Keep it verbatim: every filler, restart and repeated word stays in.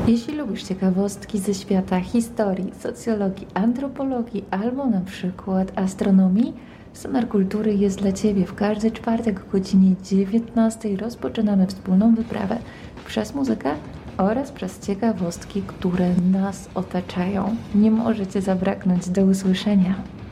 Jeśli lubisz ciekawostki ze świata historii, socjologii, antropologii albo na przykład astronomii, Sonar Kultury jest dla Ciebie. W każdy czwartek o godzinie dziewiętnastej rozpoczynamy wspólną wyprawę przez muzykę oraz przez ciekawostki, które nas otaczają. Nie możecie zabraknąć. Do usłyszenia.